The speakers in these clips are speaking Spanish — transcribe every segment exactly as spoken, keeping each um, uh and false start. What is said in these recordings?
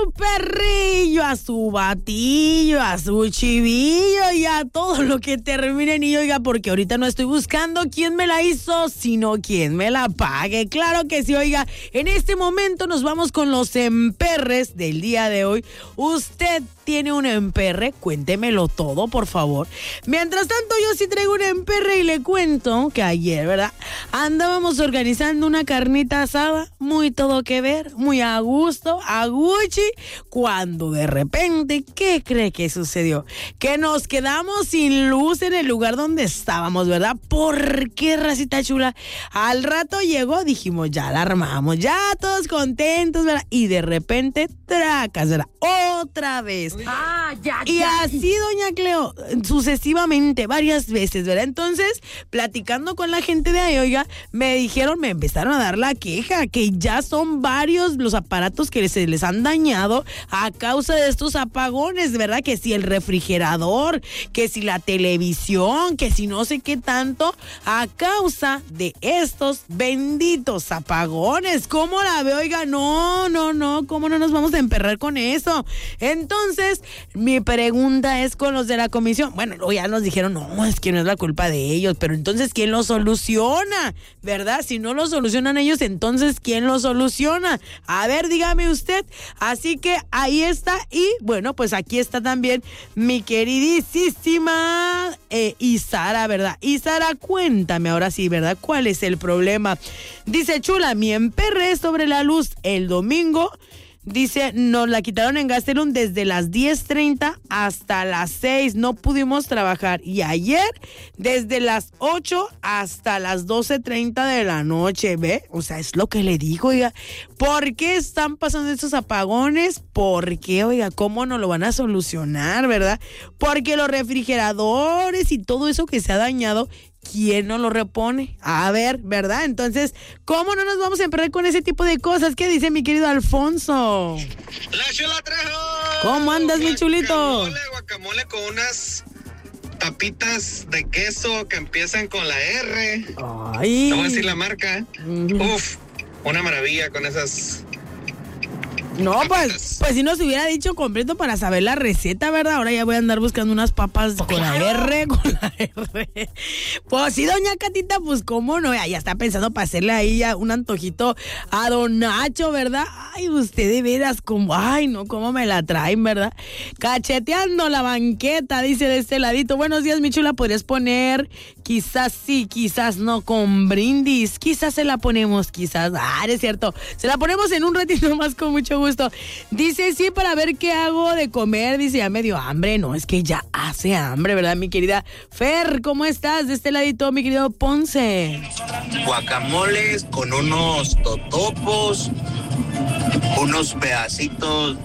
su perrillo, a su batillo, a su chivillo y a todo lo que termine en y oiga, porque ahorita no estoy buscando quién me la hizo, sino quién me la pague. Claro que sí, oiga, en este momento nos vamos con los emperres del día de hoy. Usted tiene un emperre, cuéntemelo todo, por favor. Mientras tanto, yo sí traigo un emperre y le cuento que ayer, ¿verdad? Andábamos organizando una carnita asada, muy todo que ver, muy a gusto, a Gucci, cuando de repente, ¿qué cree que sucedió? Que nos quedamos sin luz en el lugar donde estábamos, ¿verdad? ¿Por qué, racita chula? Al rato llegó, dijimos, ya la armamos, ya todos contentos, ¿verdad? Y de repente, tracas, ¿verdad? Otra vez. Ah, ya, y ya. así, doña Cleo, sucesivamente, varias veces, ¿verdad? Entonces, platicando con la gente de ahí, oiga, me dijeron, me empezaron a dar la queja, que ya son varios los aparatos que se les han dañado a causa de estos apagones, ¿verdad? Que si el refrigerador, que si la televisión, que si no sé qué tanto, a causa de estos benditos apagones. ¿Cómo la veo? Oiga, no, no, no, ¿cómo no nos vamos a emperrar con eso? Entonces, mi pregunta es con los de la comisión. Bueno, ya nos dijeron, no, es que no es la culpa de ellos, pero entonces, ¿quién lo soluciona? ¿Verdad? Si no lo solucionan ellos, entonces, ¿quién lo soluciona? A ver, dígame usted. Así que ahí está. Y bueno, pues aquí está también mi queridísima eh, Isara, ¿verdad? Isara, cuéntame ahora sí, ¿verdad? ¿Cuál es el problema? Dice, chula, mi emperre sobre la luz el domingo. Dice, nos la quitaron en Gastelum desde las diez treinta hasta las seis. No pudimos trabajar. Y ayer, desde las ocho hasta las doce treinta de la noche, ¿ve? O sea, es lo que le digo, oiga. ¿Por qué están pasando estos apagones? ¿Por qué, oiga? ¿Cómo no lo van a solucionar, verdad? Porque los refrigeradores y todo eso que se ha dañado, ¿quién no lo repone? A ver, ¿verdad? Entonces, ¿cómo no nos vamos a emperrar con ese tipo de cosas? ¿Qué dice mi querido Alfonso? ¡La chula Trejo! ¿Cómo andas, mi chulito? Guacamole, guacamole con unas papitas de queso que empiezan con la R. Ay. Te voy a decir la marca. Uh-huh. Uf, una maravilla con esas... No, pues, pues si nos hubiera dicho completo para saber la receta, ¿verdad? Ahora ya voy a andar buscando unas papas con la R, con la R. Pues sí, doña Catita, pues cómo no, ya está pensando para hacerle ahí ya un antojito a don Nacho, ¿verdad? Ay, usted de veras, como, ay, no, cómo me la traen, ¿verdad? Cacheteando la banqueta, dice de este ladito. Buenos días, mi chula, ¿podrías poner? Quizás sí, quizás no, con brindis. Quizás se la ponemos, quizás, ah, es cierto. Se la ponemos en un ratito más con mucho gusto. Gusto. Dice, sí, para ver qué hago de comer. Dice, ya me dio hambre. No, es que ya hace hambre, ¿verdad, mi querida Fer? ¿Cómo estás? De este ladito, mi querido Ponce. Guacamoles con unos totopos, unos pedacitos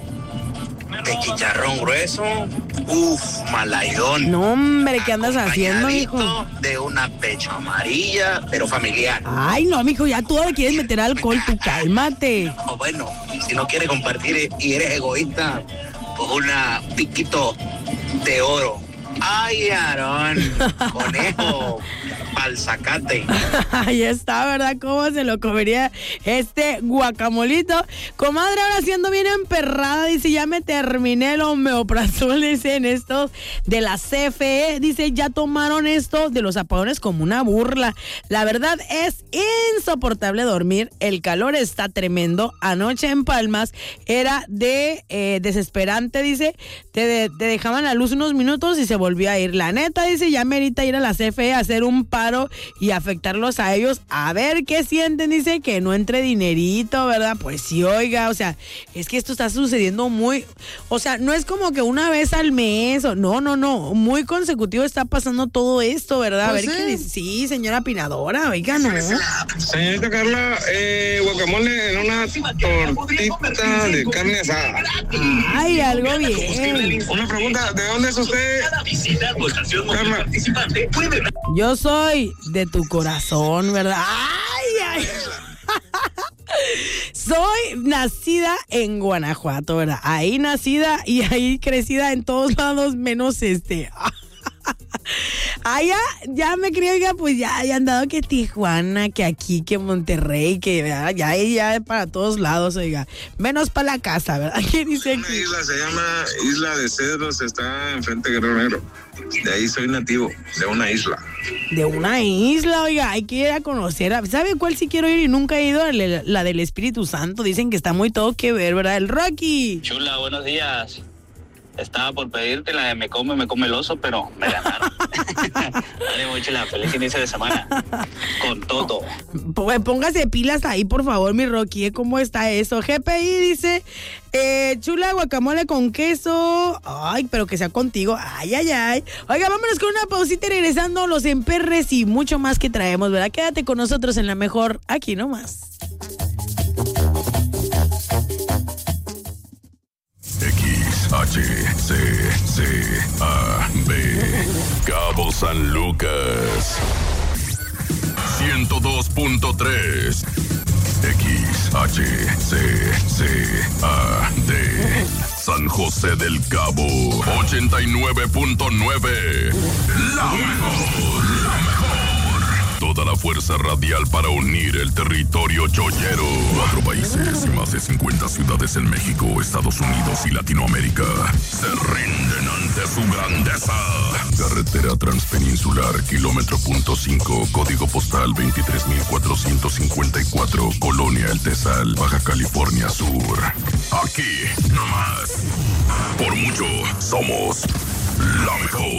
de chicharrón grueso. Uf, malayón. No, hombre, ¿qué andas haciendo, hijo? De una pecho amarilla, pero familiar. Ay, no, mijo, ya tú ahora quieres meter alcohol, tú cálmate. O bueno, si no quieres compartir y eres egoísta, pues una piquito de oro. Ay, Aarón, conejo, pa'l zacate. Ahí está, ¿verdad? ¿Cómo se lo comería este guacamolito? Comadre, ahora siendo bien emperrada, dice, ya me terminé el omeprazol, dice, en estos de la C F E, dice, ya tomaron esto de los apagones como una burla. La verdad es insoportable dormir, el calor está tremendo. Anoche en Palmas era de eh, desesperante, dice, te, de, te dejaban la luz unos minutos y se volvió a ir. La neta, dice, ya merita ir a la C F E a hacer un paro y afectarlos a ellos, a ver qué sienten, dice, que no entre dinerito, ¿verdad? Pues sí, oiga, o sea, es que esto está sucediendo muy, o sea, no es como que una vez al mes, o no, no, no, muy consecutivo está pasando todo esto, ¿verdad? Pues a ver sí. qué dice, sí, señora Pinadora, oiga, no. Señorita Carla, eh, guacamole en una tortita de carne asada. Ay, algo bien. Una pregunta, ¿de dónde es usted, Carla? Yo soy de tu corazón, ¿verdad? Ay, ay. Soy nacida en Guanajuato, ¿verdad? Ahí nacida y ahí crecida en todos lados, menos este. Ah, ya, ya me creo, oiga, pues ya, ya han dado que Tijuana, que aquí, que Monterrey, que ya, ya, ya para todos lados, oiga. Menos para la casa, ¿verdad? ¿Qué dice Una aquí? isla se llama Isla de Cedros, está enfrente de Guerrero Negro. De ahí soy nativo, de una isla. De una isla, oiga, hay que ir a conocer. ¿Sabe cuál sí quiero ir y nunca he ido? La, la del Espíritu Santo. Dicen que está muy todo que ver, ¿verdad? El Rocky. Chula, buenos días. Estaba por pedirte la de me come, me come el oso, pero me ganaron. Dale, muy chula, feliz inicio de semana. Con todo. Pues póngase pilas ahí, por favor, mi Rocky. ¿eh? ¿Cómo está eso? G P I dice, eh, chula, guacamole con queso. Ay, pero que sea contigo. Ay, ay, ay. Oiga, vámonos con una pausita y regresando los emperres y mucho más que traemos, ¿verdad? Quédate con nosotros en la mejor, aquí nomás. X H C C A B Cabo San Lucas ciento dos punto tres X H C C A D San José del Cabo ochenta y nueve punto nueve. La mejor, la mejor. Toda la fuerza radial para unir el territorio chollero. Cuatro países y más de cincuenta ciudades en México, Estados Unidos y Latinoamérica se rinden ante su grandeza. Carretera Transpeninsular, kilómetro punto cinco, código postal veintitrés mil cuatrocientos cincuenta y cuatro, Colonia El Tesal, Baja California Sur. Aquí, nomás. Por mucho, somos la mejor.